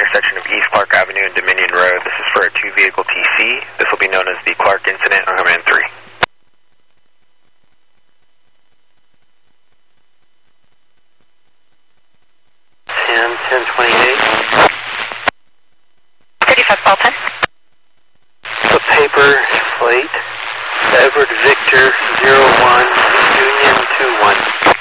intersection of East Clark Avenue and Dominion Road. This is for a two-vehicle TC. This will be known as the Clark incident on Command 3. 1028. 35 Ballpen. The paper plate, Edward Victor 01 Union 21.